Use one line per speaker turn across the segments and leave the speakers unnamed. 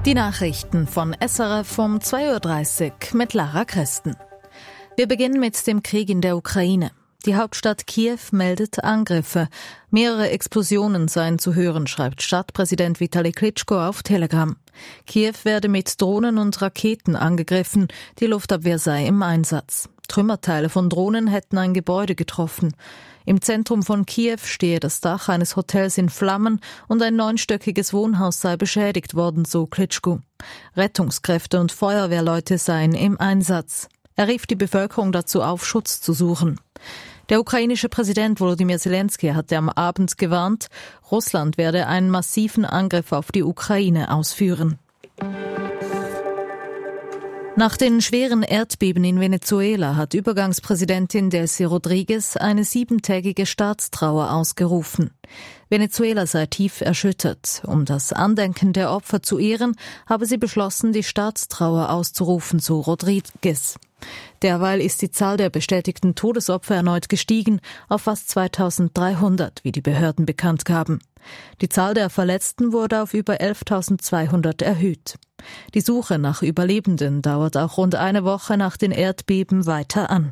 Die Nachrichten von SRF um 2.30 Uhr mit Lara Christen. Wir beginnen mit dem Krieg in der Ukraine. Die Hauptstadt Kiew meldet Angriffe. Mehrere Explosionen seien zu hören, schreibt Stadtpräsident Vitali Klitschko auf Telegram. Kiew werde mit Drohnen und Raketen angegriffen. Die Luftabwehr sei im Einsatz. Trümmerteile von Drohnen hätten ein Gebäude getroffen. Im Zentrum von Kiew stehe das Dach eines Hotels in Flammen und ein 9-stöckiges Wohnhaus sei beschädigt worden, so Klitschko. Rettungskräfte und Feuerwehrleute seien im Einsatz. Er rief die Bevölkerung dazu auf, Schutz zu suchen. Der ukrainische Präsident Volodymyr Zelensky hatte am Abend gewarnt, Russland werde einen massiven Angriff auf die Ukraine ausführen. Nach den schweren Erdbeben in Venezuela hat Übergangspräsidentin Delcy Rodriguez eine 7-tägige Staatstrauer ausgerufen. Venezuela sei tief erschüttert. Um das Andenken der Opfer zu ehren, habe sie beschlossen, die Staatstrauer auszurufen, so Rodriguez. Derweil ist die Zahl der bestätigten Todesopfer erneut gestiegen auf fast 2300, wie die Behörden bekannt gaben. Die Zahl der Verletzten wurde auf über 11.200 erhöht. Die Suche nach Überlebenden dauert auch rund eine Woche nach den Erdbeben weiter an.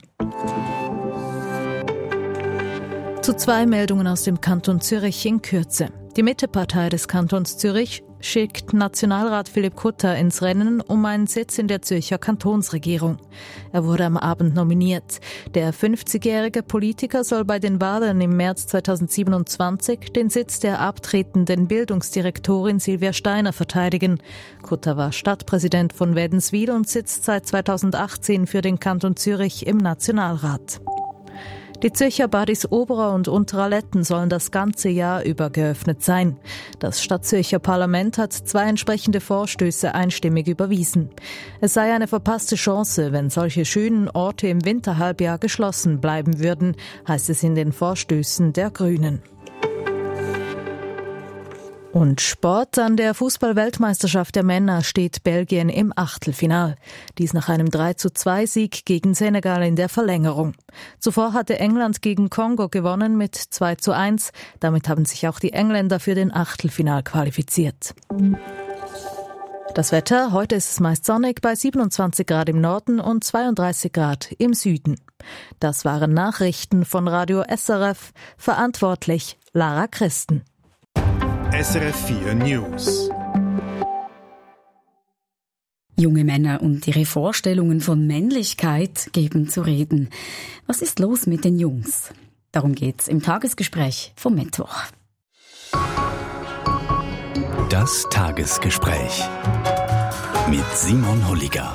Zu 2 Meldungen aus dem Kanton Zürich in Kürze. Die Mittepartei des Kantons Zürich schickt Nationalrat Philipp Kutter ins Rennen um einen Sitz in der Zürcher Kantonsregierung. Er wurde am Abend nominiert. Der 50-jährige Politiker soll bei den Wahlen im März 2027 den Sitz der abtretenden Bildungsdirektorin Silvia Steiner verteidigen. Kutter war Stadtpräsident von Wädenswil und sitzt seit 2018 für den Kanton Zürich im Nationalrat. Die Zürcher Badis Oberer und Unterer Letten sollen das ganze Jahr über geöffnet sein. Das Stadtzürcher Parlament hat 2 entsprechende Vorstöße einstimmig überwiesen. Es sei eine verpasste Chance, wenn solche schönen Orte im Winterhalbjahr geschlossen bleiben würden, heißt es in den Vorstößen der Grünen. Und Sport: An der Fußball-Weltmeisterschaft der Männer steht Belgien im Achtelfinal. Dies nach einem 3:2-Sieg gegen Senegal in der Verlängerung. Zuvor hatte England gegen Kongo gewonnen mit 2:1. Damit haben sich auch die Engländer für den Achtelfinal qualifiziert. Das Wetter: Heute ist es meist sonnig bei 27 Grad im Norden und 32 Grad im Süden. Das waren Nachrichten von Radio SRF. Verantwortlich Lara Christen.
SRF 4 News.
Junge Männer und ihre Vorstellungen von Männlichkeit geben zu reden. Was ist los mit den Jungs? Darum geht's im Tagesgespräch vom Mittwoch.
Das Tagesgespräch mit Simon Holliger.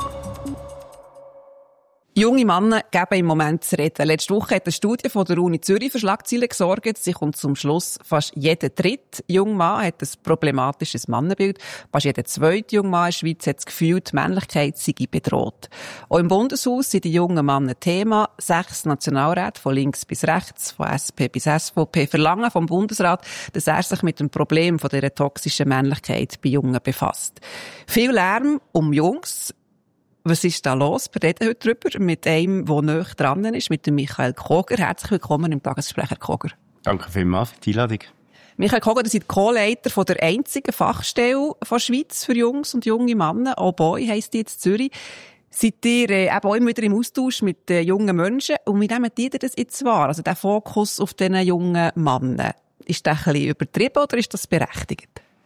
Junge Männer geben im Moment zu reden. Letzte Woche hat eine Studie von der Uni Zürich für Schlagzeilen gesorgt. Sie kommt zum Schluss, fast jeder dritte junge Mann hat ein problematisches Mannenbild. Fast jeder zweite junge Mann in der Schweiz hat das Gefühl, die Männlichkeit sei bedroht. Auch im Bundeshaus sind die jungen Männer Thema. 6 Nationalräte, von links bis rechts, von SP bis SVP, verlangen vom Bundesrat, dass er sich mit dem Problem von dieser toxischen Männlichkeit bei Jungen befasst. Viel Lärm um Jungs. Was ist da los? Wir reden heute darüber mit einem, der nahe dran ist, mit dem Michael Koger. Herzlich willkommen im Tagesgespräch, Herr Koger.
Danke vielmals für die Einladung.
Michael Koger, Sie sind Co-Leiter von der einzigen Fachstelle von Schweiz für Jungs und junge Männer. Auch Boy heisst die jetzt in Zürich. Seid ihr eben auch immer wieder im Austausch mit jungen Menschen? Und wie nehmen die das jetzt wahr? Also der Fokus auf diesen jungen Männern. Ist das ein bisschen übertrieben oder ist das berechtigt?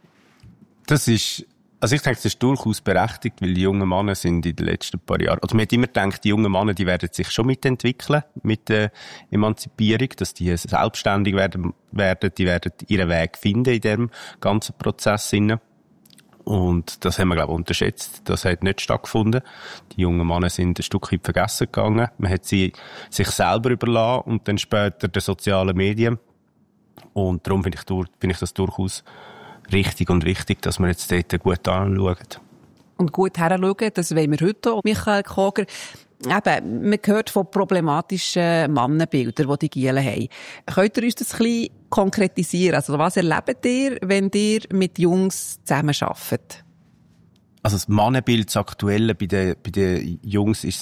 Ich denke, das ist durchaus berechtigt, weil die jungen Männer sind in den letzten paar Jahren, man hat immer gedacht, die jungen Männer, die werden sich schon mitentwickeln, mit der Emanzipierung, dass die selbstständig werden, die werden ihren Weg finden in diesem ganzen Prozess. Und das haben wir, glaube ich, unterschätzt. Das hat nicht stattgefunden. Die jungen Männer sind ein Stück weit vergessen gegangen. Man hat sie sich selber überlassen und dann später den sozialen Medien. Und darum finde ich das durchaus richtig und wichtig, dass wir jetzt dort gut anschauen.
Und gut heranschauen, das wollen wir heute auch. Michael Koger, eben, man hört von problematischen Mannenbildern, die die Gielen haben. Könnt ihr uns das ein bisschen konkretisieren? Also, was erlebt ihr, wenn ihr mit Jungs zusammenarbeitet?
Also das Mannenbild, das Aktuelle bei den Jungs ist